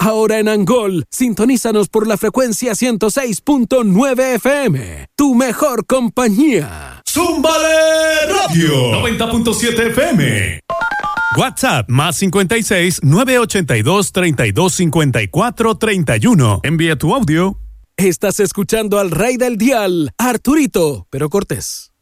Ahora en Angol, sintonízanos por la frecuencia 106.9 FM. Tu mejor compañía. ¡Zúmbale Radio! 90.7 FM. WhatsApp más 56 982 32 54 31. Envía tu audio. Estás escuchando al rey del dial, Arturito, pero Cortés.